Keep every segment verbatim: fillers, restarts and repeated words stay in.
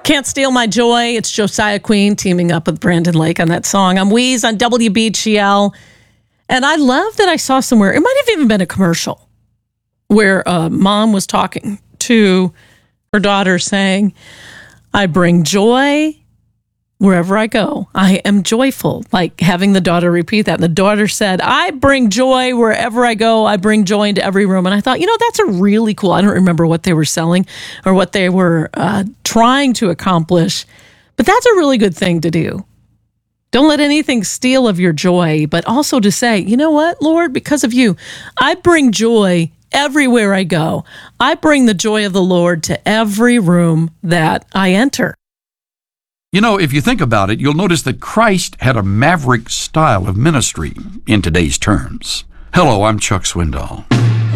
Can't Steal My Joy. It's Josiah Queen teaming up with Brandon Lake on that song. I'm Weeze on W B G L. And I love that I saw somewhere, it might have even been a commercial, where a mom was talking to her daughter saying, I bring joy wherever I go. I am joyful. Like having the daughter repeat that. And the daughter said, I bring joy wherever I go. I bring joy into every room. And I thought, you know, that's a really cool, I don't remember what they were selling or what they were uh, trying to accomplish, but that's a really good thing to do. Don't let anything steal of your joy, but also to say, you know what, Lord, because of you, I bring joy everywhere I go. I bring the joy of the Lord to every room that I enter. You know, if you think about it, you'll notice that Christ had a maverick style of ministry in today's terms. Hello, I'm Chuck Swindoll.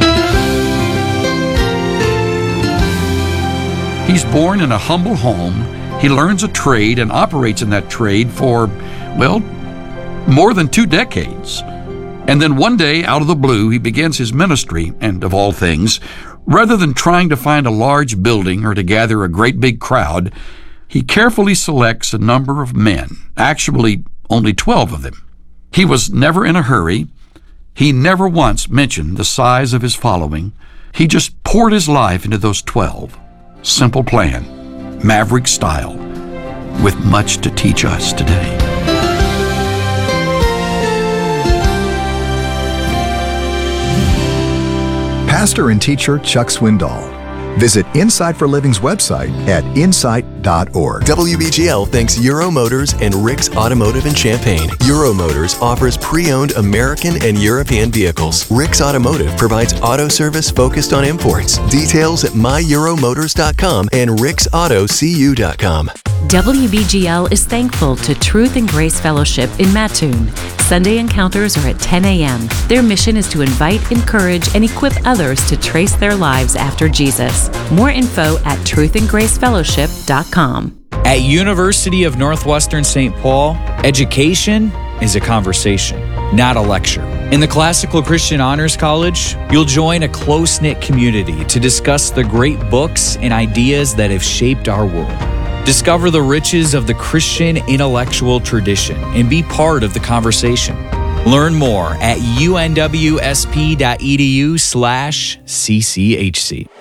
He's born in a humble home. He learns a trade and operates in that trade for, well, more than two decades. And then one day, out of the blue, he begins his ministry, and of all things, rather than trying to find a large building or to gather a great big crowd, he carefully selects a number of men, actually only twelve of them. He was never in a hurry. He never once mentioned the size of his following. He just poured his life into those twelve. Simple plan, maverick style, with much to teach us today. Pastor and teacher Chuck Swindoll. Visit Insight for Living's website at insight dot org. W B G L thanks Euro Motors and Rick's Automotive in Champaign. Euro Motors offers pre-owned American and European vehicles. Rick's Automotive provides auto service focused on imports. Details at my euro motors dot com and ricks auto c u dot com. W B G L is thankful to Truth and Grace Fellowship in Mattoon. Sunday encounters are at ten a.m. Their mission is to invite, encourage, and equip others to trace their lives after Jesus. More info at truth and grace fellowship dot com. At University of Northwestern Saint Paul, education is a conversation, not a lecture. In the Classical Christian Honors College, you'll join a close-knit community to discuss the great books and ideas that have shaped our world. Discover the riches of the Christian intellectual tradition and be part of the conversation. Learn more at u n w s p dot e d u slash c c h c.